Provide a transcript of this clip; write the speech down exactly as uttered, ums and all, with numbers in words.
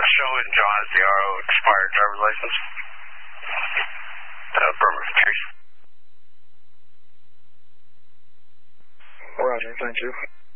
show it, John has the R O expired driver's license. Uh, Burma, Trace. Roger, thank you.